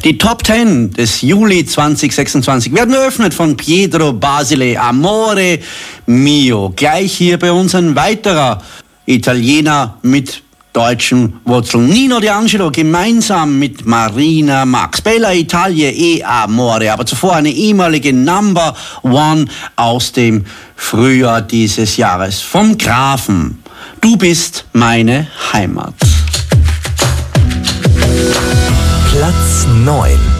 Die Top 10 des Juli 2026 werden eröffnet von Pietro Basile, Amore Mio. Gleich hier bei uns ein weiterer Italiener mit deutschen Wurzeln. Nino D'Angelo gemeinsam mit Marina Max. Bella Italia e Amore. Aber zuvor eine ehemalige Number One aus dem Frühjahr dieses Jahres. Vom Grafen. Du bist meine Heimat. Platz 9.